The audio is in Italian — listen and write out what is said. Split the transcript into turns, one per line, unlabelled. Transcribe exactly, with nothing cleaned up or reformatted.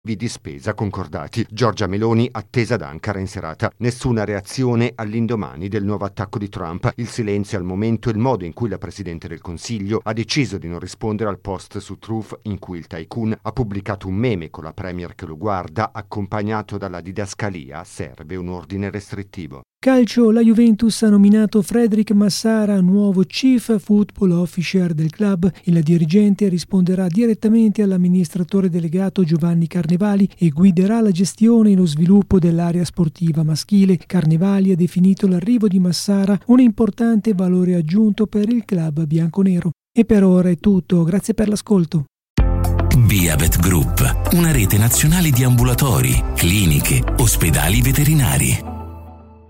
di spesa concordati. Giorgia Meloni attesa ad Ankara in serata. Nessuna reazione all'indomani del nuovo attacco di Trump. Il silenzio al momento e il modo in cui la Presidente del Consiglio ha deciso di non rispondere al post su Truth in cui il tycoon ha pubblicato un meme con la Premier che lo guarda, accompagnato dalla didascalia: serve un ordine restrittivo.
Calcio, la Juventus ha nominato Frederic Massara nuovo Chief Football Officer del club. Il dirigente risponderà direttamente all'amministratore delegato Giovanni Carnevali e guiderà la gestione e lo sviluppo dell'area sportiva maschile. Carnevali ha definito l'arrivo di Massara un importante valore aggiunto per il club bianconero. E per ora è tutto, grazie per l'ascolto.
Biavet Group, una rete nazionale di ambulatori, cliniche, ospedali veterinari.